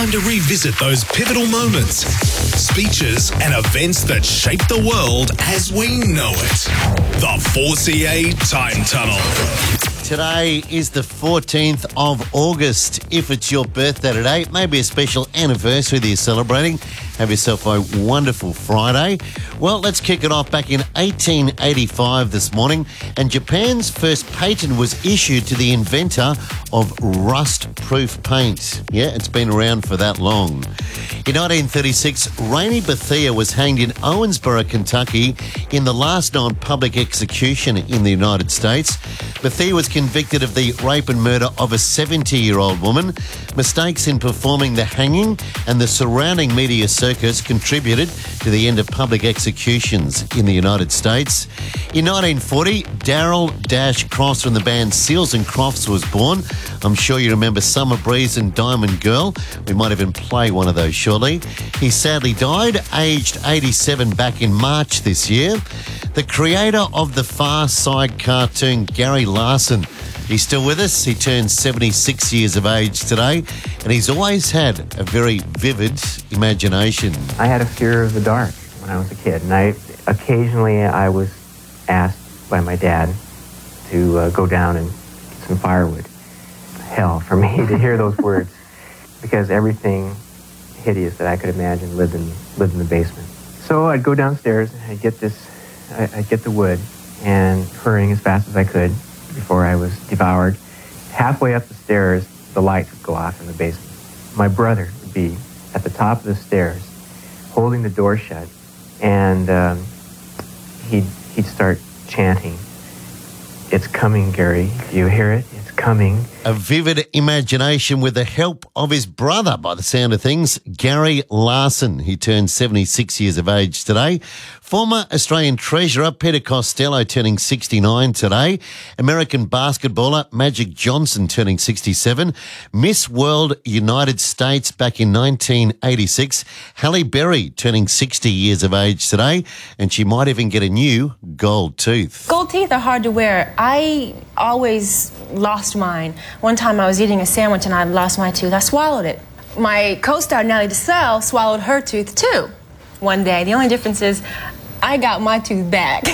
time to revisit those pivotal moments, speeches and events that shaped the world as we know it. The 4CA Time Tunnel. Today is the 14th of August. If it's your birthday today, it may be a special anniversary that you're celebrating. Have yourself a wonderful Friday. Well, let's kick it off back in 1885 this morning, and Japan's first patent was issued to the inventor of rust-proof paint. Yeah, it's been around for that long. In 1936, Rainey Bethea was hanged in Owensboro, Kentucky, in the last known public execution in the United States. Bethea was convicted of the rape and murder of a 70-year-old woman. Mistakes in performing the hanging and the surrounding media circus contributed to the end of public executions in the United States. In 1940, Daryl Dash Cross from the band Seals and Crofts was born. I'm sure you remember Summer Breeze and Diamond Girl. We might even play one of those shortly. He sadly died, aged 87, back in March this year. The creator of the Far Side cartoon, Gary Larson, he's still with us. He turns 76 years of age today, and he's always had a very vivid imagination. I had a fear of the dark when I was a kid, and occasionally I was asked by my dad to go down and get some firewood. Hell for me to hear those words, because everything hideous that I could imagine lived in the basement. So I'd go downstairs, I'd get the wood, and hurrying as fast as I could before I was devoured. Halfway up the stairs, the lights would go off in the basement. My brother would be at the top of the stairs, holding the door shut, and he'd start chanting, "It's coming, Gary. Do you hear it? It's coming." A vivid imagination with the help of his brother, by the sound of things, Gary Larson. He turned 76 years of age today. Former Australian Treasurer Peter Costello turning 69 today. American basketballer Magic Johnson turning 67. Miss World United States back in 1986. Halle Berry turning 60 years of age today. And she might even get a new gold tooth. Gold teeth are hard to wear. I always lost mine. One time I was eating a sandwich and I lost my tooth. I swallowed it. My co-star Nellie DeSalle swallowed her tooth too one day. The only difference is I got my tooth back.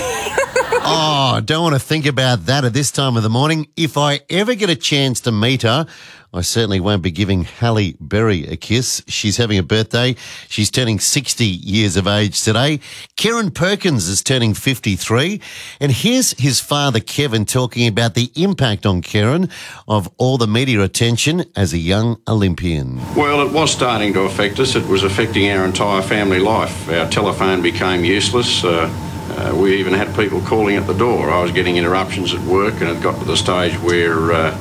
Oh, don't want to think about that at this time of the morning. If I ever get a chance to meet her, I certainly won't be giving Halle Berry a kiss. She's having a birthday. She's turning 60 years of age today. Kieran Perkins is turning 53. And here's his father, Kevin, talking about the impact on Kieran of all the media attention as a young Olympian. Well, it was starting to affect us. It was affecting our entire family life. Our telephone became useless. We even had people calling at the door. I was getting interruptions at work, and it got to the stage where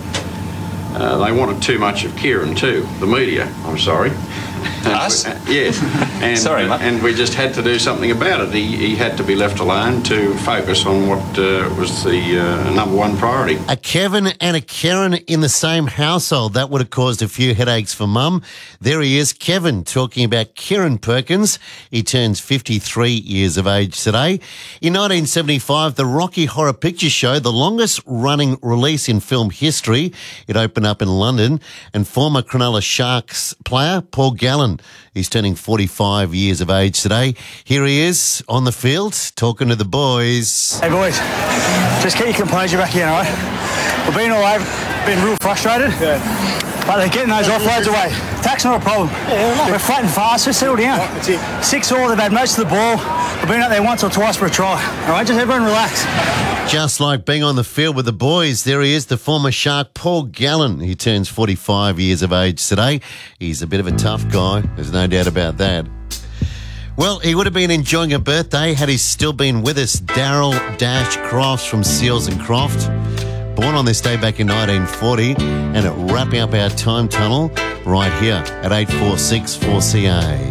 they wanted too much of Kieran too, the media, I'm sorry. Us? Yes. And, sorry, mate. And we just had to do something about it. He had to be left alone to focus on what was the number one priority. A Kevin and a Kieran in the same household. That would have caused a few headaches for Mum. There he is, Kevin, talking about Kieran Perkins. He turns 53 years of age today. In 1975, the Rocky Horror Picture Show, the longest running release in film history, it opened up in London, and former Cronulla Sharks player Paul Gallen, he's turning 45 years of age today. Here he is on the field talking to the boys. Hey boys, just keep your composure back here, all right? We've been all over, been real frustrated, but they're getting those offloads away. Attack's not a problem. We're fighting fast, just settle down. 6-all, they've had most of the ball. We've been out there once or twice for a try. All right, just everyone relax. Just like being on the field with the boys, there he is, the former Shark, Paul Gallen. He turns 45 years of age today. He's a bit of a tough guy, there's no doubt about that. Well, he would have been enjoying a birthday had he still been with us. Daryl Dash Crofts from Seals and Croft, born on this day back in 1940, and wrapping up our time tunnel right here at 846 4CA.